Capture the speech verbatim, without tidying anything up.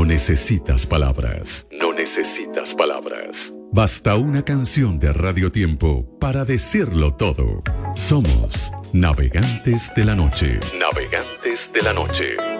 necesitas palabras, no necesitas palabras. Basta una canción de Radio Tiempo para decirlo todo. Somos Navegantes de la Noche. Navegantes de la Noche.